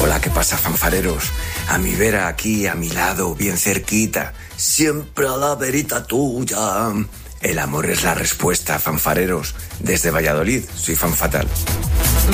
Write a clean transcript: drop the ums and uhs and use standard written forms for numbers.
Hola, ¿qué pasa, fanfareros? A mi vera aquí, a mi lado, bien cerquita, siempre a la verita tuya. El amor es la respuesta, fanfareros. Desde Valladolid, soy fan fatal.